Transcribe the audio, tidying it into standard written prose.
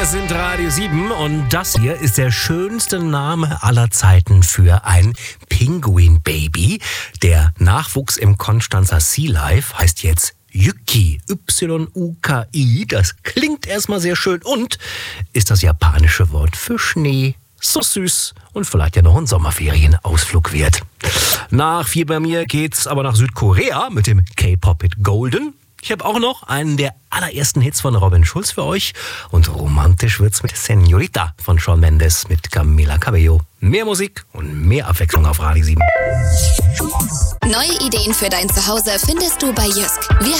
sind Radio 7 und das hier ist der schönste Name aller Zeiten für ein Pinguin-Baby. Der Nachwuchs im Konstanzer Sea Life heißt jetzt Yuki, Y-U-K-I. Das klingt erstmal sehr schön und ist das japanische Wort für Schnee. So süß und vielleicht ja noch ein Sommerferienausflug wert. Nach 4 bei mir geht's aber nach Südkorea mit dem K-Pop-Hit Golden. Ich habe auch noch einen der allerersten Hits von Robin Schulz für euch. Und romantisch wird's mit Señorita von Shawn Mendes mit Camila Cabello. Mehr Musik und mehr Abwechslung auf Radio 7. Neue Ideen für dein Zuhause findest du bei Jysk. Wir